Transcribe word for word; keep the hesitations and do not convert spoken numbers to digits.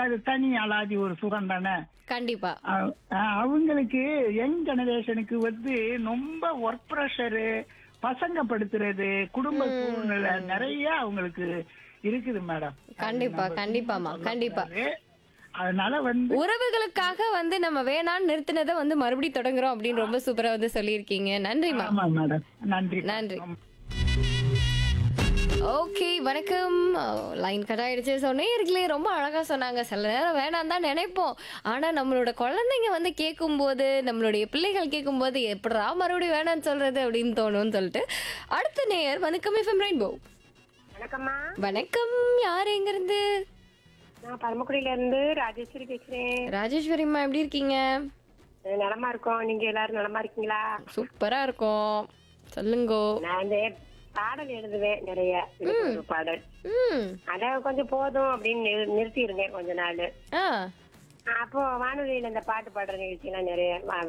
அது தனி அலாதி ஒரு சுகம் தானே. கண்டிப்பா. அ- அஹ் அவங்களுக்கு யங் ஜெனரேஷனுக்கு வந்து ரொம்ப ஒர்க் ப்ரெஷரு, பசங்க படுத்துறது, குடும்ப சூழ்நிலை நிறைய அவங்களுக்கு இருக்குது மேடம். அது கண்டிப்பா நம்ம கண்டிப்பாமா சும்மா கண்டிப்பா. சொல்லக்கூடாது. அதனால வந்து உறவுகளுக்காக வந்து நம்ம வேணான்னு நிறுத்தினதை வந்து மறுபடியும் தொடங்குறோம் அப்படின்னு ரொம்ப சூப்பரா வந்து சொல்லியிருக்கீங்க. நன்றிமா. ஆமா மேடம். நன்றி. நன்றி. ஓகே, வணக்கம். லைன் கட் ஆயிடுச்சு. ஸோ நேயர்களே ரொம்ப அழகா சொன்னாங்க. சில நேரம் வேணாம் தான் நினைப்போம். ஆனா நம்மளோட குழந்தைங்க வந்து கேட்கும்போது, நம்மளுடைய பிள்ளைகள் கேட்கும்போது எப்படிடா மறுபடியும் வேணாம்னு சொல்றது அப்படின்னு தோணும்னு சொல்லிட்டு அடுத்த நேயர் வணக்கம் எஃப்எம் ரெயின்போ. வணக்கம்மா, வணக்கம். யார் எங்கிருந்து? நான் பரமக்குடியில இருந்து ராஜேஸ்வரி பேசுறேன். ராஜேஸ்வரிம்மா எப்படி இருக்கீங்க? அஹ் நலமா இருக்கோம். நீங்க எல்லாரும் நலமா இருக்கீங்களா? சூப்பரா இருக்கும். சொல்லுங்கோ. நான் இந்த பாடல் எழுதுவேன் நிறைய. எனக்கு ஒரு பாடல் ம். அத கொஞ்சம் போதும் அப்படின்னு நிறு- நிறுத்தி இருந்தேன் கொஞ்ச நாள். ஆ அப்போ வானொலியில இந்த பாட்டு பாடுற நிகழ்ச்சி எல்லாம் நிறைய வ-